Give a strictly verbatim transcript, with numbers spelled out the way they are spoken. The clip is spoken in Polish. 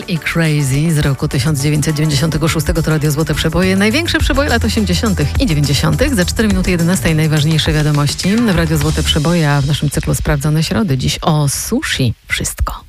i Crazy z roku tysiąc dziewięćset dziewięćdziesiątego szóstego to Radio Złote Przeboje. Największe przeboje lat osiemdziesiątych i dziewięćdziesiątych. Za cztery minuty jedenastej najważniejsze wiadomości w Radio Złote Przeboje, a w naszym cyklu Sprawdzone Środy. Dziś o sushi. Wszystko.